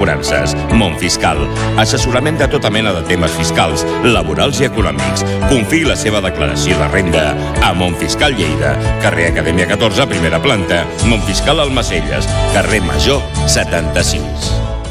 assegurances. Montfiscal. Assessorament de tota mena de temes fiscals, laborals i econòmics. Confiï la seva declaració de renda a Montfiscal Lleida. Carrer Acadèmia 14, primera planta. Montfiscal Almacelles. Carrer Major 76.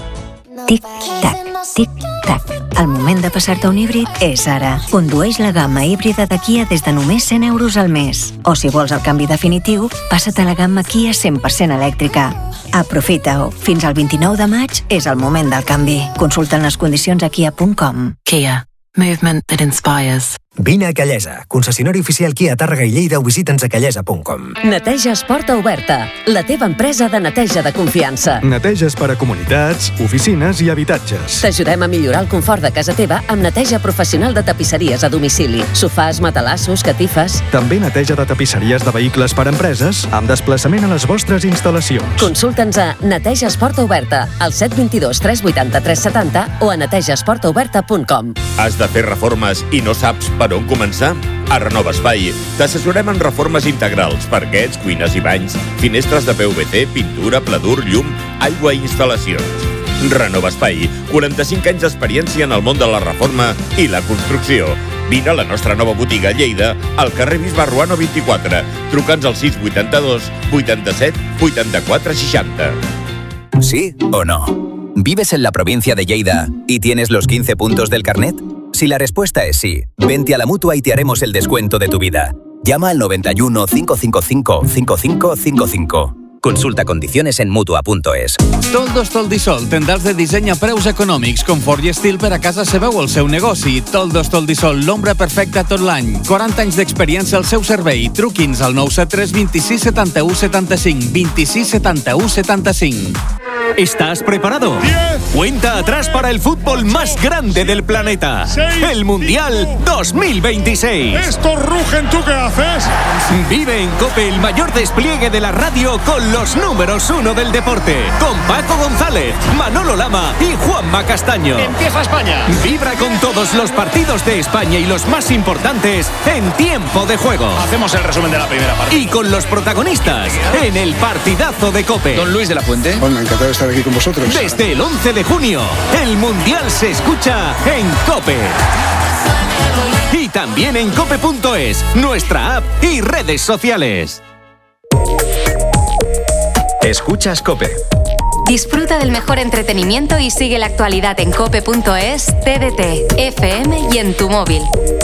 Tic-tac, tic-tac. El moment de passar-te un híbrid és ara. Condueix la gamma híbrida de Kia des de només 100 euros al mes. O si vols el canvi definitiu, passa't a la gamma Kia 100% elèctrica. Aprofita-ho. Fins al 29 de maig és el moment del canvi. Consulta les condicions a kia.com. Kia. Movement that inspires. Vine a Callesa, concessionari oficial Kia Tàrrega i Lleida, o visita'ns a callesa.com. Neteja Porta Oberta, la teva empresa de neteja de confiança. Neteges per a comunitats, oficines i habitatges. T'ajudem a millorar el confort de casa teva amb neteja professional de tapisseries a domicili. Sofàs, matalassos, catifes... També neteja de tapisseries de vehicles per a empreses amb desplaçament a les vostres instal·lacions. Consulta'ns a Neteja Porta Oberta al 722 380 370 o a netejasportaoberta.com. Has de fer reformes i no saps per on començar? A Renova Espai t'assessorem en reformes integrals, parquets, cuines i banys, finestres de PVC, pintura, pladur, llum, aigua i instal·lacions. Renova Espai, 45 anys d'experiència en el món de la reforma i la construcció. Vine a la nostra nova botiga a Lleida, al carrer Bisbe Ruano 24. Truca'ns al 682 87 84 60. ¿Sí o no? ¿Vives en la provincia de Lleida y tienes los 15 puntos del carnet? Si la respuesta es sí, vente a la Mutua y te haremos el descuento de tu vida. Llama al 91 555 5555. Consulta condiciones en Mutua.es. Toldos Toldisol, tendals de disseny a preus econòmics, confort i estil per a casa seva o el seu negoci. Toldos Toldisol, l'ombra perfecta tot l'any. 40 anys d'experiència al seu servei. Truqui'ns al 973 26 71 75 26 71 75. ¿Estás preparado? 10. Cuenta atrás para el fútbol más grande del planeta. 6. El Mundial 2026. Estos rugen, ¿tú qué haces? Vive en COPE el mayor despliegue de la radio con los números 1 del deporte. Con Paco González, Manolo Lama y Juanma Castaño. Empieza España. Vibra con todos los partidos de España y los más importantes en tiempo de juego. Hacemos el resumen de la primera parte. Y con los protagonistas en el partidazo de COPE. Don Luis de la Fuente. Bueno, encantado de estar aquí con vosotros. Desde el 11 de junio, el Mundial se escucha en COPE. Y también en cope.es, nuestra app y redes sociales. Escuchas COPE. Disfruta del mejor entretenimiento y sigue la actualidad en cope.es, TDT, FM y en tu móvil.